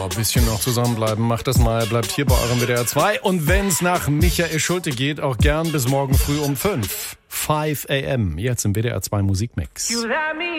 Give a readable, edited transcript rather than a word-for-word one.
ein bisschen noch zusammenbleiben. Macht das mal, bleibt hier bei eurem WDR 2. Und wenn's nach Michael Schulte geht, auch gern bis morgen früh um 5 am. Jetzt im WDR 2 Musikmix.